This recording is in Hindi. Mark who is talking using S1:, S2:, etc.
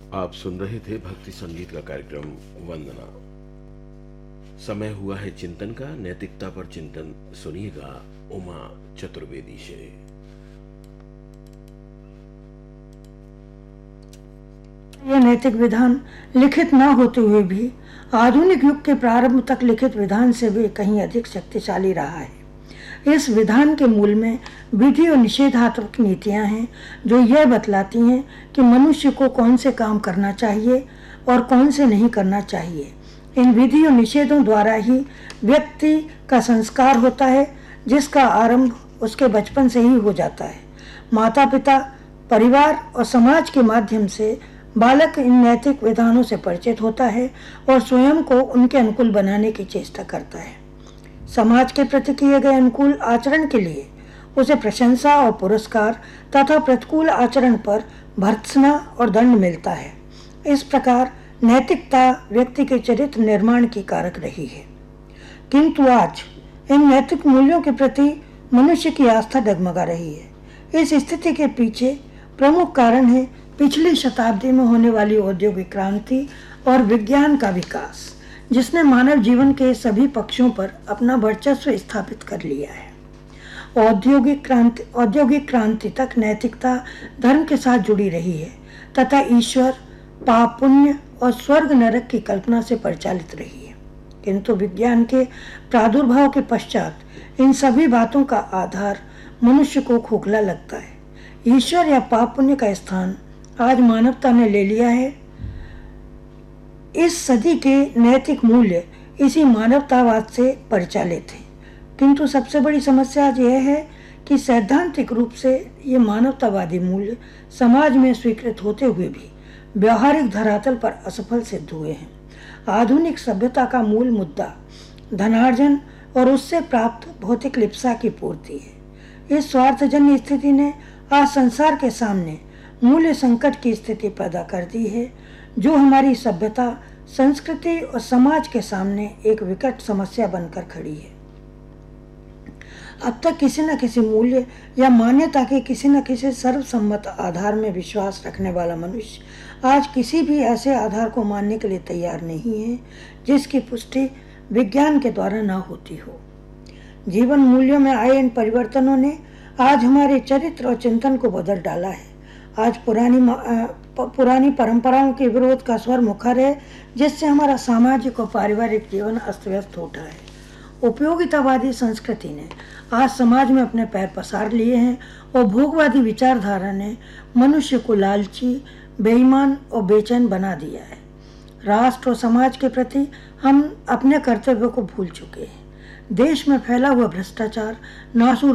S1: आप सुन रहे थे भक्ति संगीत का कार्यक्रम वंदना। समय हुआ है चिंतन का, नैतिकता पर चिंतन सुनिएगा उमा चतुर्वेदी से।
S2: यह नैतिक विधान लिखित न होते हुए भी आधुनिक युग के प्रारंभ तक लिखित विधान से भी कहीं अधिक शक्तिशाली रहा है। इस विधान के मूल में विधि और निषेधात्मक नीतियां हैं, जो यह बतलाती हैं कि मनुष्य को कौन से काम करना चाहिए और कौन से नहीं करना चाहिए। इन विधि और निषेधों द्वारा ही व्यक्ति का संस्कार होता है, जिसका आरंभ उसके बचपन से ही हो जाता है। माता पिता, परिवार और समाज के माध्यम से बालक इन नैतिक विधानों से परिचित होता है और स्वयं को उनके अनुकूल बनाने की चेष्टा करता है। समाज के प्रति किए गए अनुकूल आचरण के लिए उसे प्रशंसा और पुरस्कार तथा प्रतिकूल आचरण पर भर्त्सना और दंड मिलता है। इस प्रकार नैतिकता व्यक्ति के चरित्र निर्माण की कारक रही है। किंतु आज इन नैतिक मूल्यों के प्रति मनुष्य की आस्था डगमगा रही है। इस स्थिति के पीछे प्रमुख कारण है पिछली शताब्दी में होने वाली औद्योगिक क्रांति और विज्ञान का विकास, जिसने मानव जीवन के सभी पक्षों पर अपना वर्चस्व स्थापित कर लिया है। औद्योगिक क्रांति तक नैतिकता धर्म के साथ जुड़ी रही है तथा ईश्वर, पाप, पुण्य और स्वर्ग नरक की कल्पना से परिचालित रही है। किंतु विज्ञान के प्रादुर्भाव के पश्चात इन सभी बातों का आधार मनुष्य को खोखला लगता है। ईश्वर या पाप पुण्य का स्थान आज मानवता ने ले लिया है। इस सदी के नैतिक मूल्य इसी मानवतावाद से परिचालित हैं। किंतु सबसे बड़ी समस्या आज यह है कि सैद्धांतिक रूप से ये मानवतावादी मूल्य समाज में स्वीकृत होते हुए भी व्यवहारिक धरातल पर असफल सिद्ध हुए हैं। आधुनिक सभ्यता का मूल मुद्दा धनार्जन और उससे प्राप्त भौतिक लिप्सा की पूर्ति है। इस स्वार्थजन्य स्थिति ने आज संसार के सामने मूल्य संकट की स्थिति पैदा कर दी है, जो हमारी सभ्यता, संस्कृति और समाज के सामने एक विकट समस्या बनकर खड़ी है। अब तक किसी न किसी मूल्य या मान्यता के किसी न किसी सर्वसम्मत आधार में विश्वास रखने वाला मनुष्य आज किसी भी ऐसे आधार को मानने के लिए तैयार नहीं है जिसकी पुष्टि विज्ञान के द्वारा न होती हो। जीवन मूल्यों में आए इन परिवर्तनों ने आज हमारे चरित्र और चिंतन को बदल डाला है। आज पुरानी परंपराओं के विरोध का स्वर मुखर है, जिससे हमारा सामाजिक और पारिवारिक जीवन अस्त व्यस्त उठा है। उपयोगितावादी संस्कृति ने आज समाज में अपने पैर पसार लिए हैं और भोगवादी विचारधारा ने मनुष्य को लालची, बेईमान और बेचैन बना दिया है। राष्ट्र और समाज के प्रति हम अपने कर्तव्यों को भूल चुके हैं। देश में फैला हुआ भ्रष्टाचार, नासूर